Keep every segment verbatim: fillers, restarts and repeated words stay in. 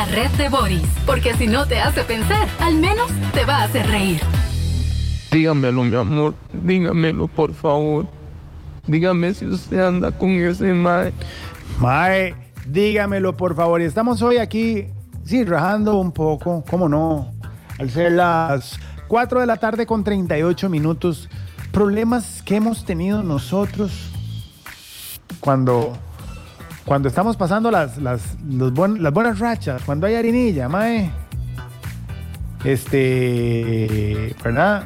la red de Boris, porque si no te hace pensar, al menos te va a hacer reír. Dígamelo, mi amor, dígamelo, por favor. Dígame si usted anda con ese mae. Mae, dígamelo, por favor. Y estamos hoy aquí, sí, rajando un poco, cómo no, al ser las cuatro de la tarde con treinta y ocho minutos. Problemas que hemos tenido nosotros cuando, cuando estamos pasando las, las, los buen, las buenas rachas, cuando hay harinilla, mae. Este, ¿verdad?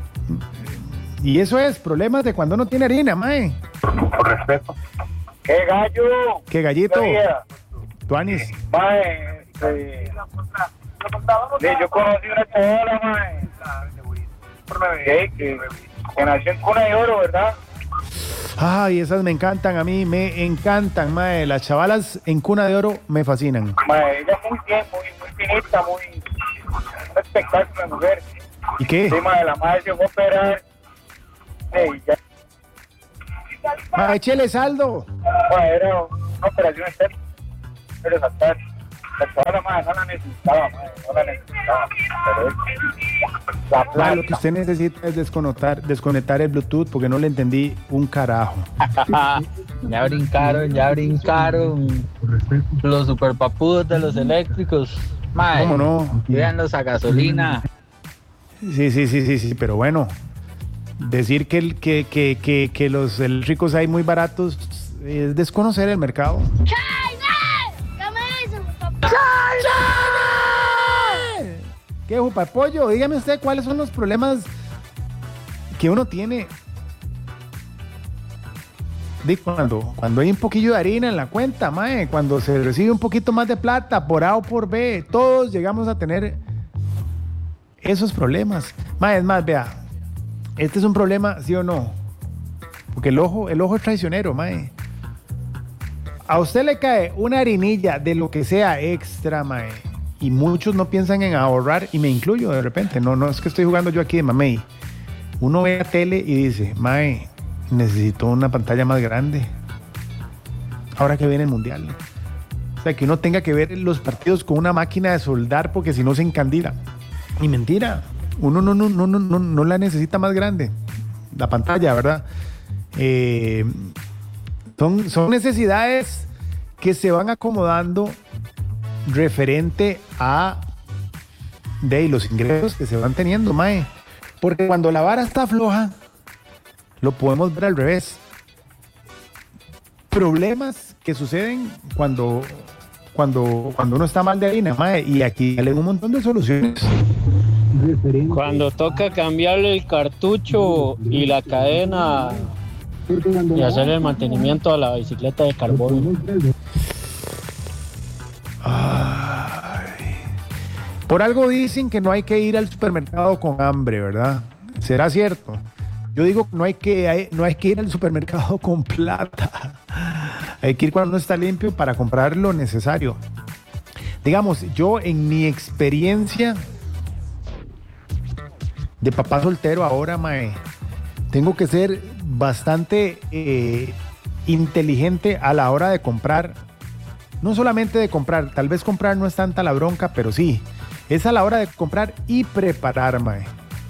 Y eso es problemas de cuando uno tiene harina, mae. Por respeto. ¡Qué gallo! ¿Qué gallito? Tuanis. Mae, eh, eh, yo conocí una chavala, mae, que, que, que nació en cuna de oro, ¿verdad? Ay, esas me encantan, a mí me encantan, mae. Las chavalas en cuna de oro me fascinan. Mae, ella muy bien, muy, muy finita, muy... un espectáculo de mujer. ¿Y qué? Sí, mae, la madre se fue a operar. Hey, ya. Mae, échele saldo. Mae, era una operación estética. Pero saltar. La chavala, mae, no la necesitaba, mae, no la necesitaba. Pero es... la Mae, plata. lo que usted necesita es desconectar, desconectar el Bluetooth porque no le entendí un carajo. Ya brincaron, ya brincaron los superpapudos de los eléctricos. Mae, ¿Cómo no? véanlos a gasolina. Sí, sí, sí, sí, sí, pero bueno, decir que, el, que, que, que, que los eléctricos hay muy baratos es desconocer el mercado. ¿Qué jupa pollo? Dígame usted cuáles son los problemas que uno tiene de cuando, cuando hay un poquillo de harina en la cuenta, mae, cuando se recibe un poquito más de plata por A o por B, todos llegamos a tener esos problemas. Mae, es más, vea, este es un problema, ¿sí o no? Porque el ojo, el ojo es traicionero, mae. A usted le cae una harinilla de lo que sea extra, mae, y muchos no piensan en ahorrar, y me incluyo de repente, no, no es que estoy jugando yo aquí de mamey. Uno ve la tele y dice, mae, necesito una pantalla más grande ahora que viene el mundial. O sea, que uno tenga que ver los partidos con una máquina de soldar porque si no se encandila. Y mentira, uno no, no, no, no, no, no la necesita más grande, la pantalla, ¿verdad? Eh, son, son necesidades que se van acomodando referente a de los ingresos que se van teniendo, mae. Porque cuando la vara está floja, lo podemos ver al revés. Problemas que suceden cuando, cuando, cuando uno está mal de harina, mae. Y aquí salen un montón de soluciones. Cuando toca cambiarle el cartucho y la cadena y hacer el mantenimiento a la bicicleta de carbón. Ay. Por algo dicen que no hay que ir al supermercado con hambre, ¿verdad? ¿Será cierto? Yo digo que no hay que, no hay que ir al supermercado con plata. Hay que ir cuando está limpio para comprar lo necesario. Digamos, yo en mi experiencia de papá soltero ahora, mae, tengo que ser bastante eh, inteligente a la hora de comprar. No solamente de comprar, tal vez comprar no es tanta la bronca, pero sí, es a la hora de comprar y preparar, mae.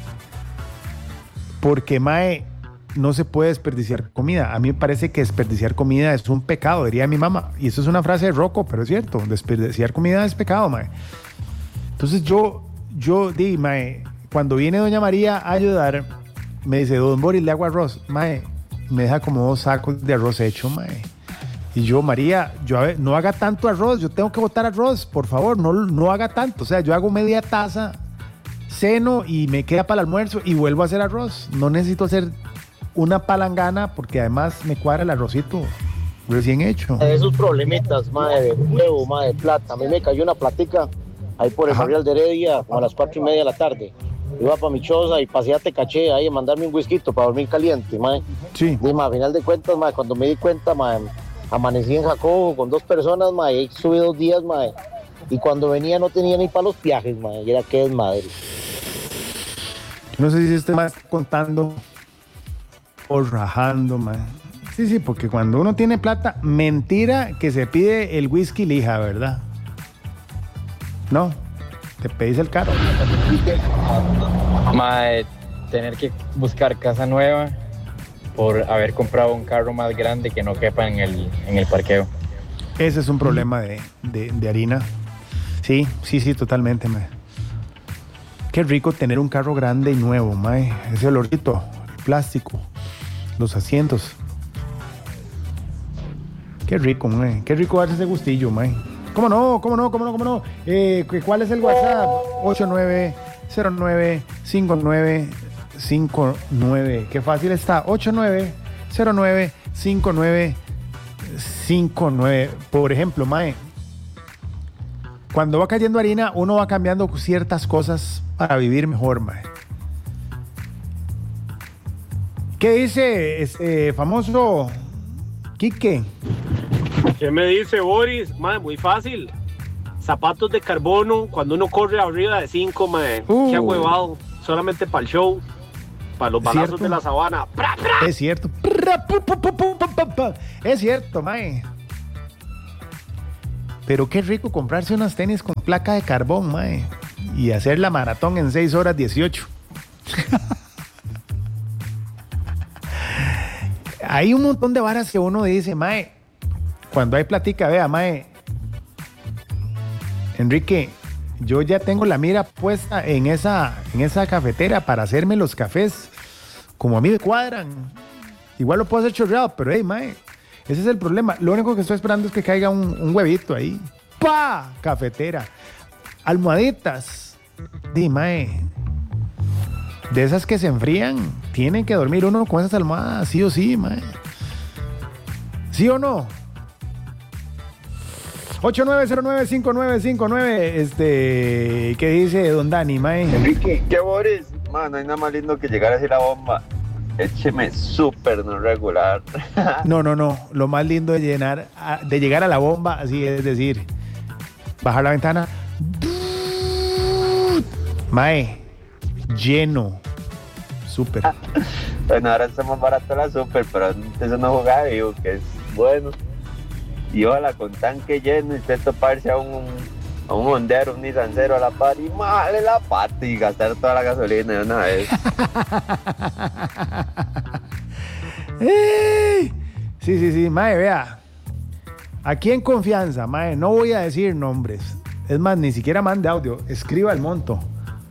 Porque, mae, no se puede desperdiciar comida. A mí me parece que desperdiciar comida es un pecado, diría mi mamá. Y eso es una frase de Rocco, pero es cierto. Desperdiciar comida es pecado, mae. Entonces yo, yo di, mae, cuando viene doña María a ayudar, me dice, don Boris, le hago arroz. Mae, me deja como dos sacos de arroz hecho, mae. Y yo, María, yo a ver, no haga tanto arroz, yo tengo que botar arroz, por favor, no, no haga tanto. O sea, yo hago media taza, ceno y me queda para el almuerzo y vuelvo a hacer arroz. No necesito hacer una palangana porque además me cuadra el arrocito recién hecho. Esos problemitas, madre, de huevo, madre, de plata. A mí me cayó una platica ahí por el Ajá. barrio de Heredia, como a las cuatro y media de la tarde. Iba para mi choza y pasé a Tecaché ahí a mandarme un whisky para dormir caliente, madre. Sí. Y, ma, a final de cuentas, madre, cuando me di cuenta, madre, amanecí en Jacobo con dos personas, madre, y estuve dos días, madre. Y cuando venía no tenía ni para los viajes, madre, y era que es madre. No sé si este más contando o rajando, man. Sí, sí, porque cuando uno tiene plata, mentira que se pide el whisky lija, ¿verdad? No, te pedís el carro. Mae, tener que buscar casa nueva por haber comprado un carro más grande que no quepa en el, en el parqueo. Ese es un problema de, de, de harina. Sí, sí, sí, totalmente, mae. Qué rico tener un carro grande y nuevo, mae. Ese olorcito, el plástico, los asientos. Qué rico, mae. Qué rico darse ese gustillo, mae. ¿Cómo no? ¿Cómo no? ¿Cómo no? ¿Cómo no? Eh, ¿Cuál es el WhatsApp? ocho nueve cero nueve cinco nueve cinco nueve. Qué fácil está. ocho nueve cero nueve cinco nueve cinco nueve. Por ejemplo, mae, cuando va cayendo harina, uno va cambiando ciertas cosas para vivir mejor, mae. ¿Qué dice este famoso Quique? ¿Qué me dice Boris? Madre, muy fácil. Zapatos de carbono cuando uno corre arriba de cinco, madre. Uh. Qué ahuevado. Solamente para el show. Para los balazos ¿Cierto? de la sabana. ¡Pra, pra! Es cierto. Es cierto, mae. Pero qué rico comprarse unas tenis con placa de carbón, mae. Y hacer la maratón en seis horas dieciocho. Hay un montón de varas que uno dice, mae, cuando hay platica, vea, mae, Enrique, yo ya tengo la mira puesta en esa, en esa cafetera para hacerme los cafés como a mí me cuadran. Igual lo puedo hacer chorreado, pero hey, mae, ese es el problema. Lo único que estoy esperando es que caiga un, un huevito ahí. ¡Pa! Cafetera. Almohaditas. Di, mae, de esas que se enfrían, tienen que dormir uno con esas almohadas, sí o sí, mae. ¿Sí o no? ocho nueve cero nueve cinco nueve cinco nueve. Este, ¿qué dice don Dani, mae? Enrique, ¿qué Boris? Man, no hay nada más lindo que llegar así a la bomba. Écheme súper no regular. No, no, no. Lo más lindo de llenar, de llegar a la bomba, así es decir, bajar la ventana. Mae, lleno. Súper. Bueno, ahora está más barato la súper, pero antes eso no jugaba, digo que es bueno. Y ojalá con tanque lleno y usted toparse a un, a un hondero, un nisancero a la par y male la pata y gastar toda la gasolina de una vez. Sí, sí, sí, mae, vea. Aquí en confianza, mae, no voy a decir nombres. Es más, ni siquiera mande audio. Escriba el monto.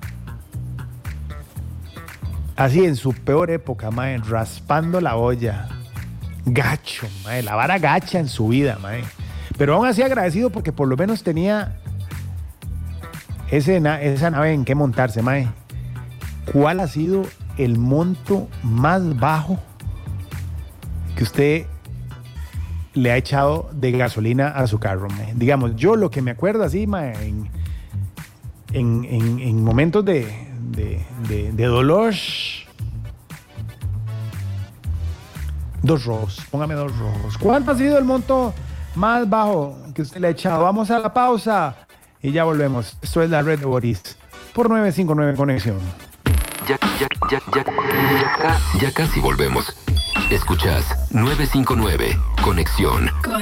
Así en su peor época, mae, raspando la olla. Gacho, mae, la vara gacha en su vida, mae. Pero aún así agradecido porque por lo menos tenía ese na- esa nave en que montarse, mae. ¿Cuál ha sido el monto más bajo que usted le ha echado de gasolina a su carro, mae? Digamos, yo lo que me acuerdo así, mae, en, en, en, en momentos de, de, de, de dolor. Dos rojos, póngame dos rojos. ¿Cuánto ha sido el monto más bajo que usted le ha echado? Vamos a la pausa y ya volvemos. Esto es la red de Boris por nueve cinco nueve Conexión. Ya, ya, ya, ya, ya, ya casi volvemos. Escuchas nueve cinco nueve Conexión.